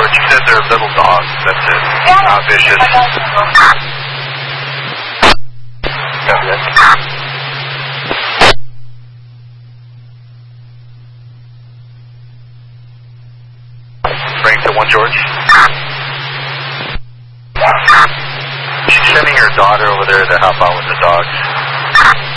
George. She said they're little dogs. That's it. Not vicious. Copy that. Bring to 1 George. She's sending her daughter over there to help out with the dogs.